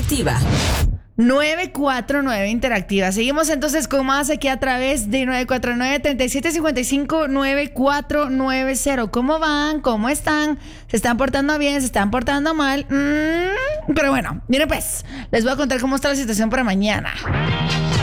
Interactiva. 949 Interactiva. Seguimos entonces con más aquí a través de 949-3755-9490. ¿Cómo van? ¿Cómo están? ¿Se están portando bien? ¿Se están portando mal? Pero bueno, miren pues, les voy a contar cómo está la situación para mañana.